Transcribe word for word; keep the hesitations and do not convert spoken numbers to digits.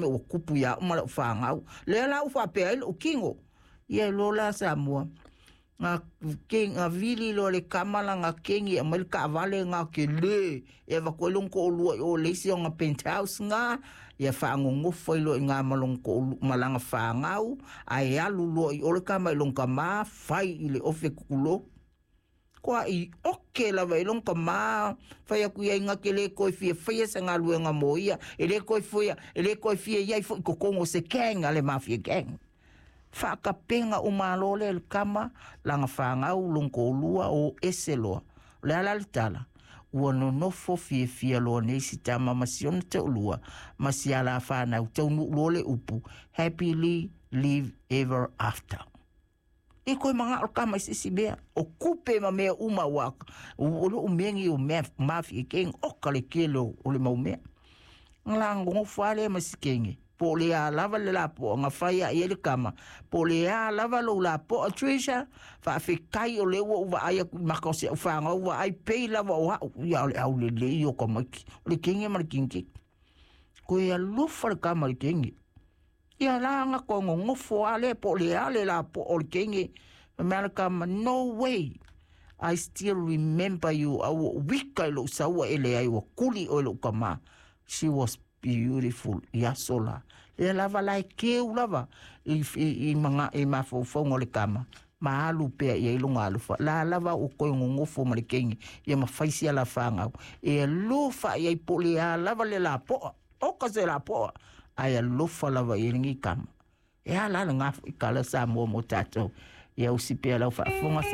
o kupu ya uma fa ngau le la u fa pe o kingo ia lola sa mo nga king a vili lo le kamala nga kingi a mal ka vale nga ke le e va ko lung ko lu o le si nga penthouse nga ia fa ngongo foi lo nga malong ko malanga fa ngau ai alu lo o le kama long kama fai ile ofe kulo kwa i oke la vai long kama fai ku ia nga ke le ko fi fai sa nga lu nga moia ele ko foi ele ko fi ia fo ko kongo se kenga le mafia gang whakapenga o malole le kama langa whangau longko lua o eseloa. Le ala le tala. Ua no nofo fie fie loa neisi tama masiona te ulua. Masi ala whanau tau nu lole upu. Happily live ever after. E koe mga o kama sisi mea. O kupe ma mea uma waka. O lo umengi o mea mafi e keng. O kale kelo o le mau mea. Ngalango ngofale masi kenge. Po le a lava le la po nga faya e le kama po le a lava lo la po Trisha fa fe kai o le wo va ai ma ko se fa nga wa ai pe lava wa ya le au le le yo como le kinge mar kinge ko ya lu fa kama le kinge ya la nga ko ngo fo ale po le a le la po o kinge America no way I still remember you au wika lo sa wa ele ai wa kuli o lo kama she was beautiful ya sola e lava lai ke lava i i manga e ma fo fo ngole kama ma alu pe e lunga alu fa la lava o ko ngo fo ma kengi e ma faisi ala fanga e lu fa e poli a lava le la po o ka se la po ai lu fa lava e ngi kama e ala nga kala sa mo mo tato e o si pe ala fa fo